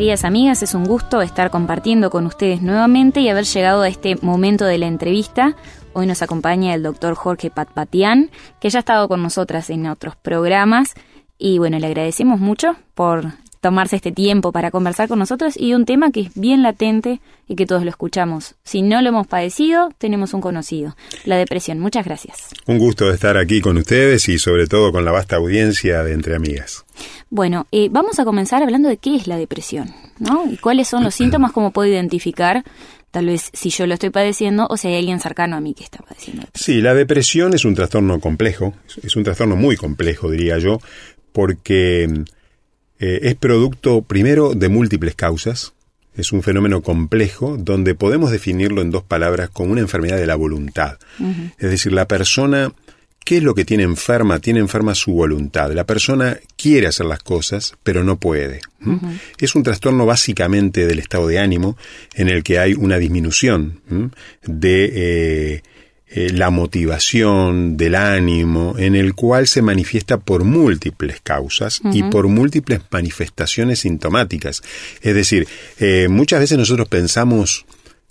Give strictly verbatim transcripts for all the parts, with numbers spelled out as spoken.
queridas amigas, es un gusto estar compartiendo con ustedes nuevamente y haber llegado a este momento de la entrevista. Hoy nos acompaña el doctor Jorge Patpatian, que ya ha estado con nosotras en otros programas. Y bueno, le agradecemos mucho por tomarse este tiempo para conversar con nosotros y un tema que es bien latente y que todos lo escuchamos. Si no lo hemos padecido, tenemos un conocido, la depresión. Muchas gracias. Un gusto de estar aquí con ustedes y sobre todo con la vasta audiencia de Entre Amigas. Bueno, eh, vamos a comenzar hablando de qué es la depresión, ¿no? Y cuáles son los síntomas, cómo puedo identificar, tal vez si yo lo estoy padeciendo o si hay alguien cercano a mí que está padeciendo depresión. Sí, la depresión es un trastorno complejo, es un trastorno muy complejo, diría yo, porque Eh, es producto, primero, de múltiples causas. Es un fenómeno complejo donde podemos definirlo en dos palabras como una enfermedad de la voluntad. Uh-huh. Es decir, la persona, ¿qué es lo que tiene enferma? Tiene enferma su voluntad. La persona quiere hacer las cosas, pero no puede. ¿Mm? Uh-huh. Es un trastorno básicamente del estado de ánimo en el que hay una disminución ¿m? de eh, eh, la motivación, del ánimo, en el cual se manifiesta por múltiples causas uh-huh. y por múltiples manifestaciones sintomáticas. Es decir, eh, muchas veces nosotros pensamos,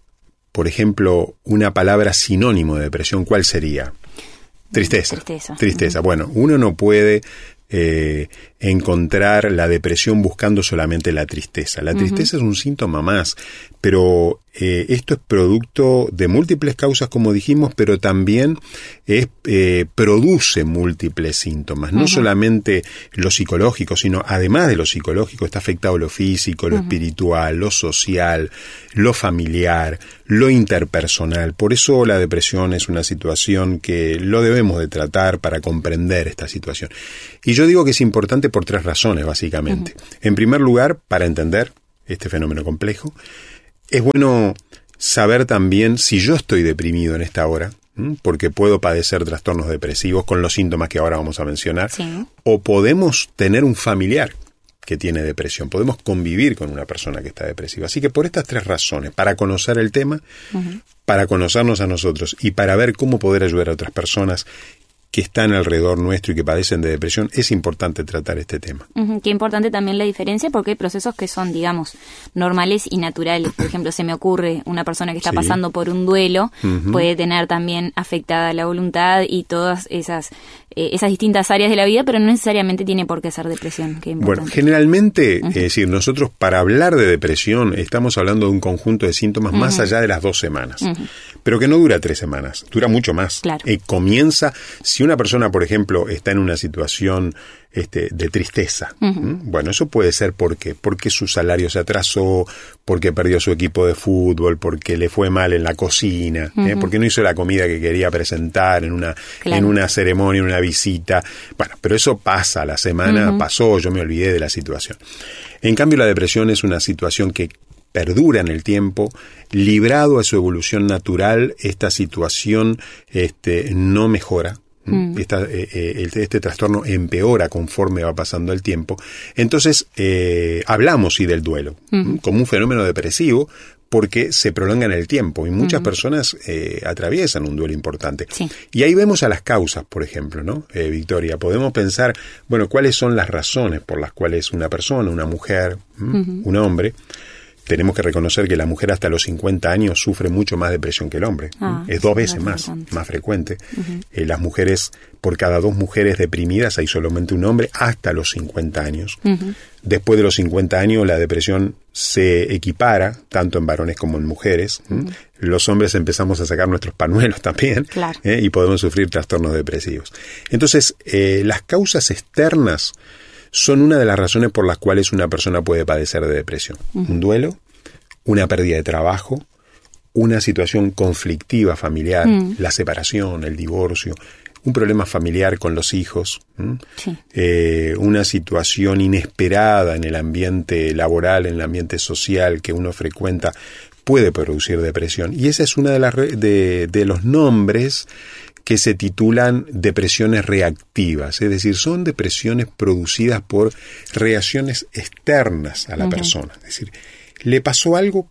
por ejemplo, una palabra sinónimo de depresión, ¿cuál sería? Tristeza. Tristeza. Tristeza. Uh-huh. Bueno, uno no puede eh, encontrar la depresión buscando solamente la tristeza. La tristeza uh-huh. es un síntoma más, pero eh, esto es producto de múltiples causas, como dijimos, pero también es, eh, produce múltiples síntomas. No uh-huh. solamente lo psicológico, sino además de lo psicológico está afectado lo físico, lo uh-huh. espiritual, lo social, lo familiar, lo interpersonal. Por eso la depresión es una situación que lo debemos de tratar para comprender esta situación. Y yo digo que es importante por tres razones, básicamente. Uh-huh. En primer lugar, para entender este fenómeno complejo, es bueno saber también si yo estoy deprimido en esta hora, ¿m? porque puedo padecer trastornos depresivos con los síntomas que ahora vamos a mencionar, sí. o podemos tener un familiar que tiene depresión, podemos convivir con una persona que está depresiva. Así que por estas tres razones, para conocer el tema, uh-huh. para conocernos a nosotros y para ver cómo poder ayudar a otras personas que están alrededor nuestro y que padecen de depresión, es importante tratar este tema. Uh-huh. Qué importante también la diferencia, porque hay procesos que son, digamos, normales y naturales. Por ejemplo, se me ocurre una persona que está sí. pasando por un duelo, uh-huh. puede tener también afectada la voluntad y todas esas eh, esas distintas áreas de la vida, pero no necesariamente tiene por qué ser depresión. Qué bueno, generalmente, uh-huh. es decir, nosotros para hablar de depresión estamos hablando de un conjunto de síntomas uh-huh. más allá de las dos semanas, uh-huh. pero que no dura tres semanas, dura mucho más. Claro. Eh, comienza, si una persona, por ejemplo, está en una situación este, de tristeza, uh-huh. bueno, eso puede ser ¿por qué? Porque su salario se atrasó, porque perdió su equipo de fútbol, porque le fue mal en la cocina, uh-huh. ¿eh? porque no hizo la comida que quería presentar en una, claro. en una ceremonia, en una visita. Bueno, pero eso pasa, la semana uh-huh. pasó, yo me olvidé de la situación. En cambio, la depresión es una situación que perdura en el tiempo, librado a su evolución natural, esta situación este, no mejora. Mm. Esta, eh, eh, este trastorno empeora conforme va pasando el tiempo. Entonces, eh, hablamos sí del duelo, mm. como un fenómeno depresivo, porque se prolonga en el tiempo y muchas mm. personas eh, atraviesan un duelo importante. Sí. Y ahí vemos a las causas, por ejemplo, ¿no? Eh, Victoria, podemos pensar, bueno, ¿cuáles son las razones por las cuales una persona, una mujer, mm-hmm. un hombre, tenemos que reconocer que la mujer hasta los cincuenta años sufre mucho más depresión que el hombre. Ah, es dos veces más, más frecuente. Uh-huh. Eh, las mujeres, por cada dos mujeres deprimidas hay solamente un hombre hasta los cincuenta años. Uh-huh. Después de los cincuenta años la depresión se equipara, tanto en varones como en mujeres. Uh-huh. ¿Mm? Los hombres empezamos a sacar nuestros pañuelos también, claro. ¿eh? y podemos sufrir trastornos depresivos. Entonces, eh, las causas externas son una de las razones por las cuales una persona puede padecer de depresión. Uh-huh. Un duelo, una pérdida de trabajo, una situación conflictiva familiar, uh-huh. la separación, el divorcio, un problema familiar con los hijos, sí. eh, una situación inesperada en el ambiente laboral, en el ambiente social que uno frecuenta, puede producir depresión. Y esa es una de las de, de los nombres que se titulan depresiones reactivas, es decir, son depresiones producidas por reacciones externas a la uh-huh. persona. Es decir, le pasó algo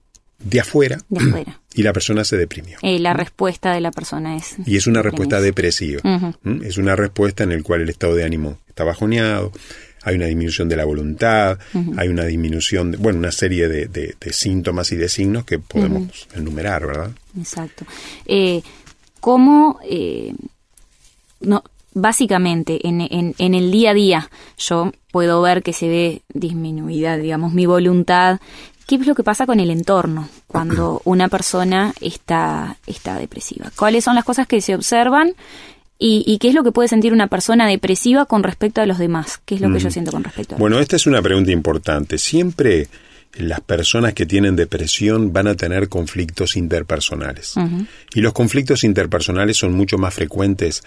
de afuera, de afuera. y la persona se deprimió. Eh, la respuesta de la persona es... Y es una respuesta depresiva. Uh-huh. Es una respuesta en la cual el estado de ánimo está bajoneado, hay una disminución de la voluntad, uh-huh. hay una disminución, de, bueno, una serie de, de, de síntomas y de signos que podemos uh-huh. enumerar, ¿verdad? Exacto. Eh, ¿Cómo, eh, no, básicamente, en, en, en el día a día, yo puedo ver que se ve disminuida, digamos, mi voluntad? ¿Qué es lo que pasa con el entorno cuando una persona está, está depresiva? ¿Cuáles son las cosas que se observan? ¿Y, y qué es lo que puede sentir una persona depresiva con respecto a los demás? ¿Qué es lo que mm. yo siento con respecto a los Bueno, demás? Esta es una pregunta importante. Siempre las personas que tienen depresión van a tener conflictos interpersonales. Uh-huh. Y los conflictos interpersonales son mucho más frecuentes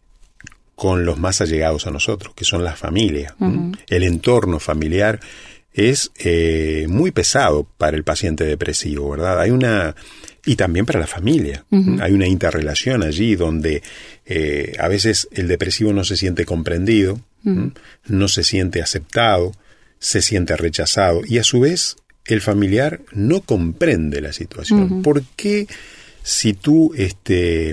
con los más allegados a nosotros, que son la familia. Uh-huh. El entorno familiar es eh, muy pesado para el paciente depresivo, ¿verdad? Hay una... Y también para la familia. Uh-huh. Hay una interrelación allí donde eh, a veces el depresivo no se siente comprendido, uh-huh. no se siente aceptado, se siente rechazado y a su vez el familiar no comprende la situación. Uh-huh. ¿Por qué si tú este,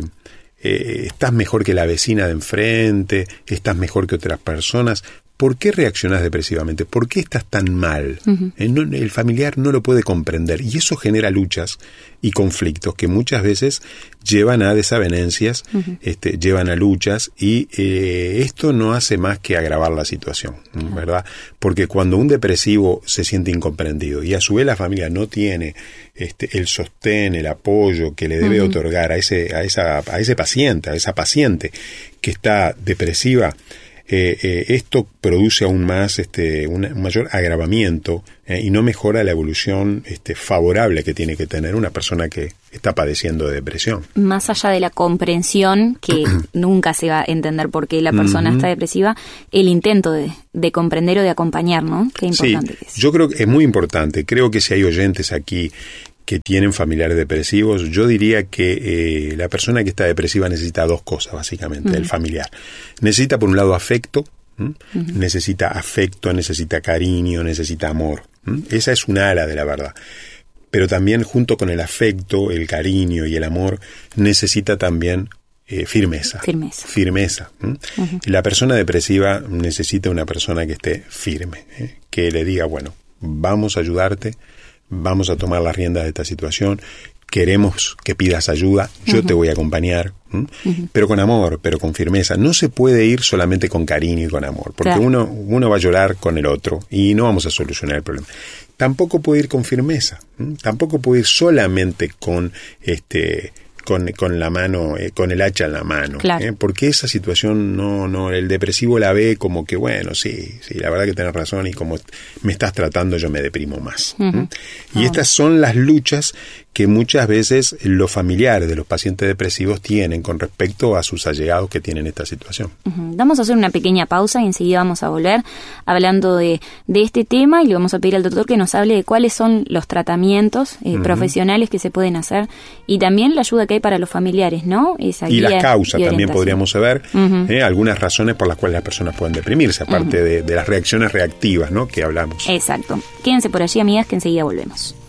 eh, estás mejor que la vecina de enfrente, estás mejor que otras personas, ¿por qué reaccionás depresivamente? ¿Por qué estás tan mal? Uh-huh. El, no, el familiar no lo puede comprender y eso genera luchas y conflictos que muchas veces llevan a desavenencias, uh-huh. este, llevan a luchas y eh, esto no hace más que agravar la situación, uh-huh. ¿verdad? Porque cuando un depresivo se siente incomprendido y a su vez la familia no tiene este, el sostén, el apoyo que le debe uh-huh. otorgar a ese, a, esa, a ese paciente, a esa paciente que está depresiva, Eh, eh, esto produce aún más este, un, un mayor agravamiento eh, y no mejora la evolución este, favorable que tiene que tener una persona que está padeciendo de depresión. Más allá de la comprensión, que nunca se va a entender por qué la persona uh-huh. está depresiva, el intento de, de comprender o de acompañar, ¿no? Qué importante sí, que es. Yo creo que es muy importante. Creo que si hay oyentes aquí que tienen familiares depresivos, yo diría que eh, la persona que está depresiva necesita dos cosas, básicamente, uh-huh. el familiar. Necesita, por un lado, afecto, uh-huh. necesita afecto, necesita cariño, necesita amor. ¿m? Esa es una ala de la verdad. Pero también, junto con el afecto, el cariño y el amor, necesita también eh, firmeza. Firmeza. Firmeza. Uh-huh. La persona depresiva necesita una persona que esté firme, ¿eh? que le diga, bueno, vamos a ayudarte, vamos a tomar las riendas de esta situación, queremos que pidas ayuda, yo uh-huh. te voy a acompañar, uh-huh. pero con amor, pero con firmeza. No se puede ir solamente con cariño y con amor, porque claro. uno, uno va a llorar con el otro y no vamos a solucionar el problema. Tampoco puede ir con firmeza, ¿m? Tampoco puede ir solamente con este... Con, con la mano, eh, con el hacha en la mano, claro. ¿eh? Porque esa situación no, no, el depresivo la ve como que bueno, sí, sí, la verdad que tenés razón y como me estás tratando yo me deprimo más. Uh-huh. ¿eh? Y oh. estas son las luchas que muchas veces los familiares de los pacientes depresivos tienen con respecto a sus allegados que tienen esta situación. Uh-huh. Vamos a hacer una pequeña pausa y enseguida vamos a volver hablando de, de este tema y le vamos a pedir al doctor que nos hable de cuáles son los tratamientos eh, uh-huh. profesionales que se pueden hacer y también la ayuda que hay para los familiares, ¿no? Esa y las causas y también podríamos saber, uh-huh. eh, algunas razones por las cuales las personas pueden deprimirse, aparte uh-huh. de, de las reacciones reactivas, ¿no? Que hablamos. Exacto. Quédense por allí, amigas, que enseguida volvemos.